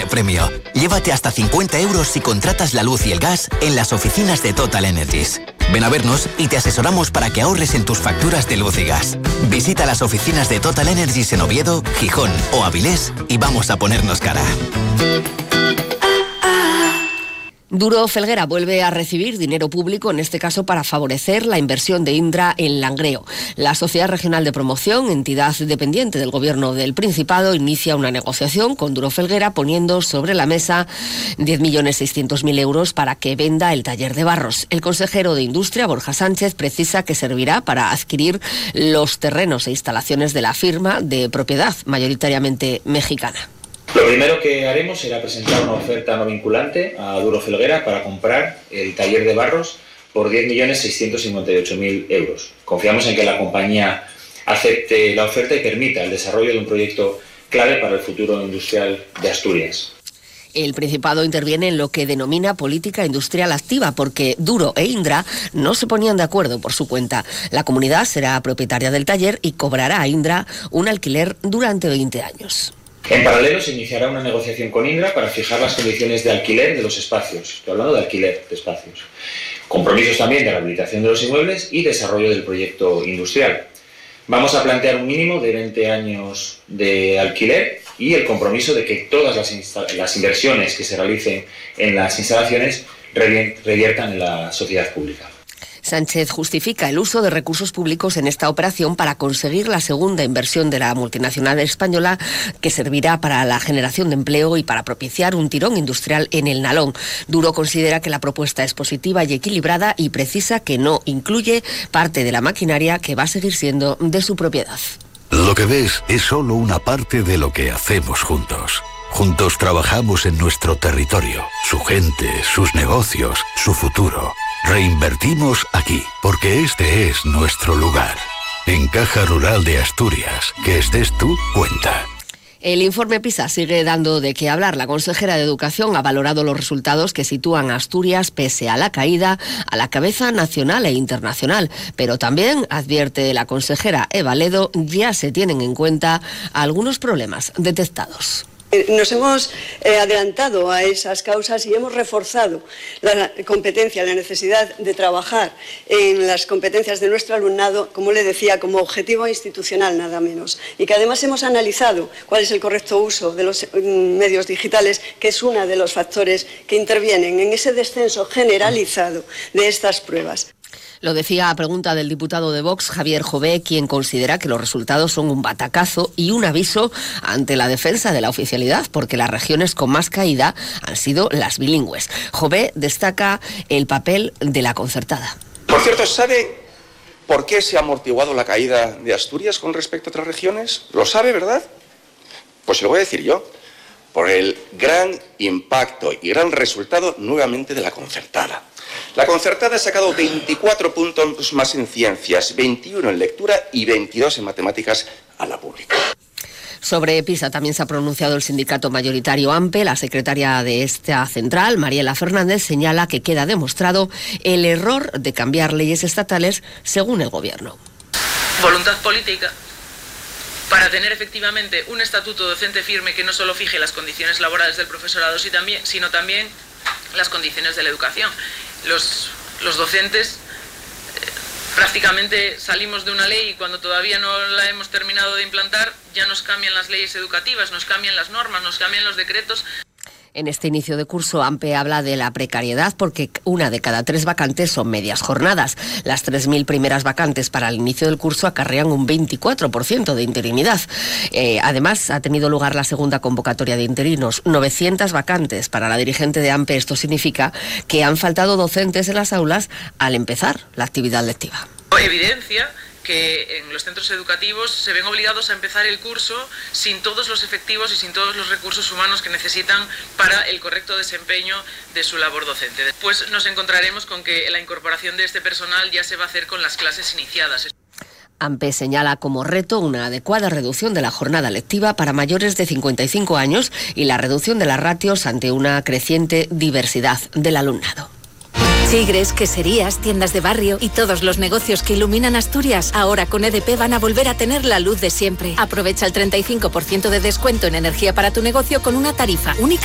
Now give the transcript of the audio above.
premio. Llévate hasta 50 euros si contratas la luz y el gas en las oficinas de Total Energies. Ven a vernos y te asesoramos para que ahorres en tus facturas de luz y gas. Visita las oficinas de Total Energies en Oviedo, Gijón o Avilés y vamos a ponernos cara. Duro Felguera vuelve a recibir dinero público, en este caso para favorecer la inversión de Indra en Langreo. La Sociedad Regional de Promoción, entidad dependiente del Gobierno del Principado, inicia una negociación con Duro Felguera poniendo sobre la mesa 10.600.000 euros para que venda el taller de barros. El consejero de Industria, Borja Sánchez, precisa que servirá para adquirir los terrenos e instalaciones de la firma de propiedad mayoritariamente mexicana. Lo primero que haremos será presentar una oferta no vinculante a Duro Felguera para comprar el taller de barros por 10.658.000 euros. Confiamos en que la compañía acepte la oferta y permita el desarrollo de un proyecto clave para el futuro industrial de Asturias. El Principado interviene en lo que denomina política industrial activa, porque Duro e Indra no se ponían de acuerdo por su cuenta. La comunidad será propietaria del taller y cobrará a Indra un alquiler durante 20 años. En paralelo se iniciará una negociación con Indra para fijar las condiciones de alquiler de los espacios. Estoy hablando de alquiler de espacios. Compromisos también de rehabilitación de los inmuebles y desarrollo del proyecto industrial. Vamos a plantear un mínimo de 20 años de alquiler y el compromiso de que todas las inversiones que se realicen en las instalaciones reviertan en la sociedad pública. Sánchez justifica el uso de recursos públicos en esta operación para conseguir la segunda inversión de la multinacional española, que servirá para la generación de empleo y para propiciar un tirón industrial en el Nalón. Duro considera que la propuesta es positiva y equilibrada y precisa que no incluye parte de la maquinaria que va a seguir siendo de su propiedad. Lo que ves es solo una parte de lo que hacemos juntos. Juntos trabajamos en nuestro territorio, su gente, sus negocios, su futuro. Reinvertimos aquí, porque este es nuestro lugar. En Caja Rural de Asturias, que estés tú, cuenta. El informe PISA sigue dando de qué hablar. La consejera de Educación ha valorado los resultados que sitúan a Asturias, pese a la caída, a la cabeza nacional e internacional. Pero también, advierte la consejera Eva Ledo, ya se tienen en cuenta algunos problemas detectados. Nos hemos adelantado a esas causas y hemos reforzado la competencia, la necesidad de trabajar en las competencias de nuestro alumnado, como le decía, como objetivo institucional nada menos. Y que además hemos analizado cuál es el correcto uso de los medios digitales, que es uno de los factores que intervienen en ese descenso generalizado de estas pruebas. Lo decía a pregunta del diputado de Vox, Javier Jové, quien considera que los resultados son un batacazo y un aviso ante la defensa de la oficialidad, porque las regiones con más caída han sido las bilingües. Jové destaca el papel de la concertada. Por cierto, ¿sabe por qué se ha amortiguado la caída de Asturias con respecto a otras regiones? ¿Lo sabe, verdad? Pues se lo voy a decir yo. Por el gran impacto y gran resultado nuevamente de la concertada. La concertada ha sacado 24 puntos más en ciencias, 21 en lectura y 22 en matemáticas a la pública. Sobre PISA también se ha pronunciado el sindicato mayoritario AMPE. La secretaria de esta central, Mariela Fernández, señala que queda demostrado el error de cambiar leyes estatales según el Gobierno. Voluntad política para tener efectivamente un estatuto docente firme que no solo fije las condiciones laborales del profesorado, sino también las condiciones de la educación. Los docentes prácticamente salimos de una ley y cuando todavía no la hemos terminado de implantar ya nos cambian las leyes educativas, nos cambian las normas, nos cambian los decretos. En este inicio de curso, AMPE habla de la precariedad porque 1 de cada 3 vacantes son medias jornadas. Las 3.000 primeras vacantes para el inicio del curso acarrean un 24% de interinidad. Además, ha tenido lugar la segunda convocatoria de interinos, 900 vacantes para la dirigente de AMPE. Esto significa que han faltado docentes en las aulas al empezar la actividad lectiva. Evidencia que en los centros educativos se ven obligados a empezar el curso sin todos los efectivos y sin todos los recursos humanos que necesitan para el correcto desempeño de su labor docente. Después nos encontraremos con que la incorporación de este personal ya se va a hacer con las clases iniciadas. AMPE señala como reto una adecuada reducción de la jornada lectiva para mayores de 55 años y la reducción de las ratios ante una creciente diversidad del alumnado. Chigres, queserías, tiendas de barrio y todos los negocios que iluminan Asturias, ahora con EDP van a volver a tener la luz de siempre. Aprovecha el 35% de descuento en energía para tu negocio con una tarifa única